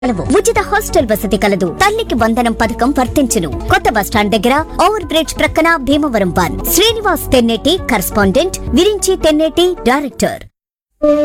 ఉచిత హాస్టల్ వసతి కలదు. తల్లికి వందనం పథకం వర్తించును. కొత్త బస్టాండ్ దగ్గర ఓవర్ బ్రిడ్జ్ ప్రక్కన భీమవరం 1. Srinivas Tenneti correspondent, Virinchi Tenneti director.